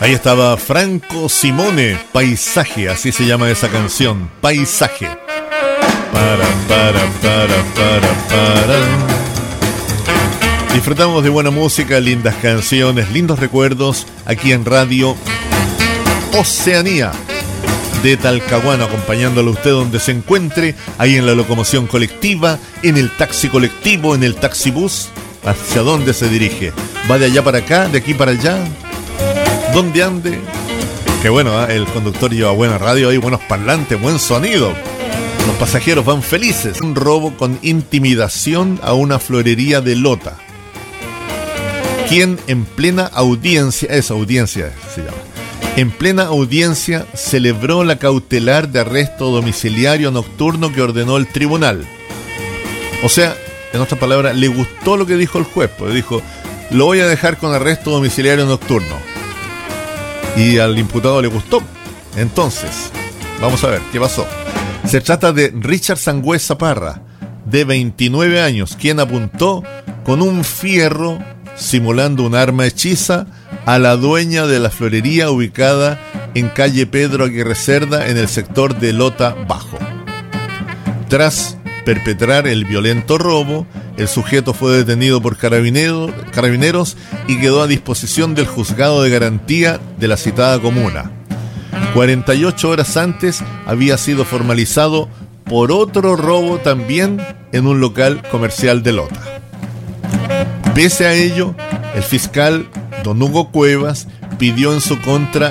Ahí estaba Franco Simone, Paisaje, así se llama esa canción, Paisaje. Para. Disfrutamos de buena música, lindas canciones, lindos recuerdos aquí en Radio Oceanía de Talcahuano, acompañándolo a usted donde se encuentre, ahí en la locomoción colectiva, en el taxi colectivo, en el taxibús. ¿Hacia dónde se dirige? ¿Va de allá para acá, de aquí para allá? ¿Dónde ande? Que bueno, el conductor lleva buena radio, hay buenos parlantes, buen sonido. Los pasajeros van felices. Un robo con intimidación a una florería de Lota. Quien en plena audiencia, audiencia se llama, en plena audiencia celebró la cautelar de arresto domiciliario nocturno que ordenó el tribunal. O sea, en otras palabras, le gustó lo que dijo el juez, pues dijo, lo voy a dejar con arresto domiciliario nocturno. Y al imputado le gustó. Entonces, vamos a ver, ¿qué pasó? Se trata de Richard Sangüesa Parra, de 29 años, quien apuntó con un fierro, simulando un arma hechiza, a la dueña de la florería ubicada en calle Pedro Aguirre Cerda, en el sector de Lota Bajo. Tras perpetrar el violento robo, el sujeto fue detenido por carabineros y quedó a disposición del juzgado de garantía de la citada comuna. 48 horas antes había sido formalizado por otro robo también en un local comercial de Lota. Pese a ello, el fiscal don Hugo Cuevas pidió en su contra